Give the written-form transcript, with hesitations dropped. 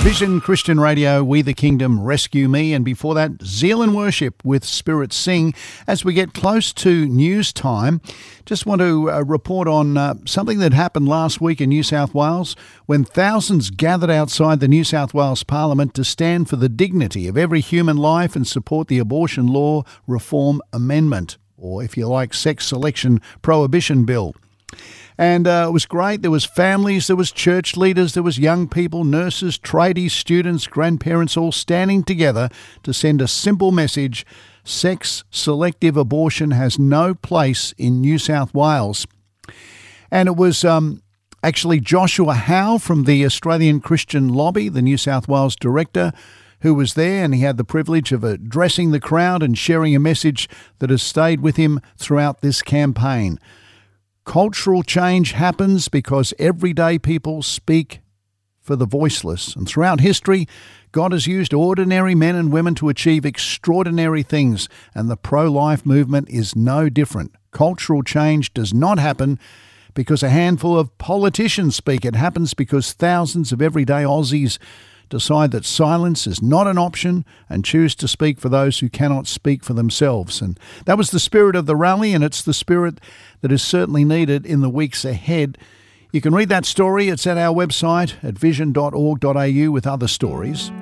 Vision Christian Radio, We the Kingdom, Rescue Me, and before that, Zeal and Worship with Spirit Sing. As we get close to news time, just want to report on something that happened last week in New South Wales when thousands gathered outside the New South Wales Parliament to stand for the dignity of every human life and support the Abortion Law Reform Amendment, or if you like, Sex Selection Prohibition Bill. And it was great. There was families, there was church leaders, there was young people, nurses, tradies, students, grandparents, all standing together to send a simple message: sex selective abortion has no place in New South Wales. And it was actually Joshua Howe from the Australian Christian Lobby, the New South Wales director, who was there, and he had the privilege of addressing the crowd and sharing a message that has stayed with him throughout this campaign. Cultural change happens because everyday people speak for the voiceless. And throughout history, God has used ordinary men and women to achieve extraordinary things, and the pro-life movement is no different. Cultural change does not happen because a handful of politicians speak. It happens because thousands of everyday Aussies decide that silence is not an option and choose to speak for those who cannot speak for themselves. And that was the spirit of the rally, and it's the spirit that is certainly needed in the weeks ahead. You can read that story. It's at our website at vision.org.au with other stories.